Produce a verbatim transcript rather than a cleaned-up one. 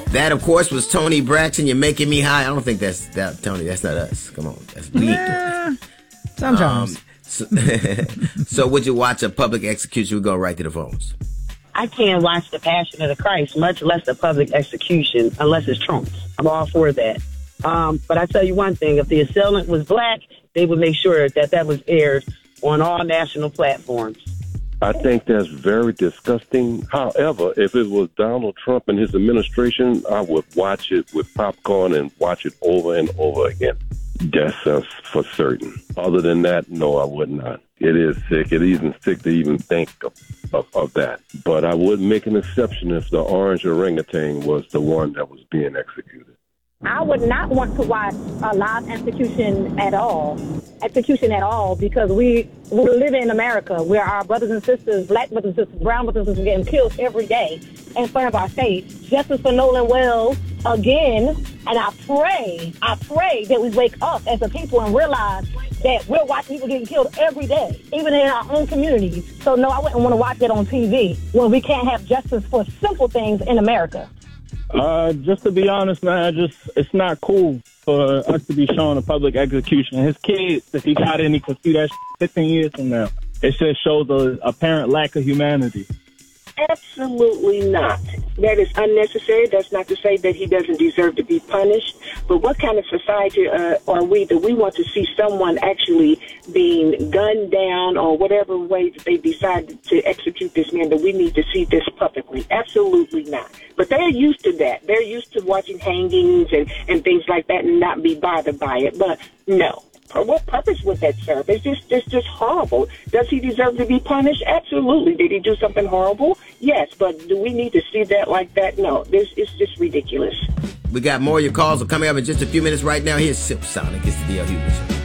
That, of course, was Tony Braxton. You're making me high. I don't think that's that, Tony. That's not us. Come on, that's we. Yeah, sometimes. Um, so, so, would you watch a public execution? We go right to the phones. I can't watch the Passion of the Christ, much less a public execution, unless it's Trump's. I'm all for that. Um, but I tell you one thing: if the assailant was black, they would make sure that that was aired on all national platforms. I think that's very disgusting. However, if it was Donald Trump and his administration, I would watch it with popcorn and watch it over and over again. That's uh, for certain. Other than that, no, I would not. It is sick. It isn't sick to even think of, of, of that. But I would make an exception if the orange orangutan was the one that was being executed. I would not want to watch a live execution at all, execution at all, because we we live in America where our brothers and sisters, black brothers and sisters, brown brothers and sisters, are getting killed every day in front of our face. Justice for Nolan Wells again, and I pray, I pray that we wake up as a people and realize that we're watching people getting killed every day, even in our own communities. So no, I wouldn't want to watch it on T V when we can't have justice for simple things in America. Uh, just to be honest, man, I just it's not cool for us to be showing a public execution. His kids, if he got any, could see that fifteen years from now. It just shows a apparent lack of humanity. Absolutely not. That is unnecessary. That's not to say that he doesn't deserve to be punished. But what kind of society uh, are we that we want to see someone actually being gunned down or whatever way that they decide to execute this man, that we need to see this publicly? Absolutely not. But they're used to that. They're used to watching hangings and, and things like that and not be bothered by it. But no. For what purpose would that serve? It's just, it's just horrible. Does he deserve to be punished? Absolutely. Did he do something horrible? Yes. But do we need to see that like that? No. This is just ridiculous. We got more of your calls are coming up in just a few minutes right now. Here's Silk Sonic. It's the D L Hughley Show.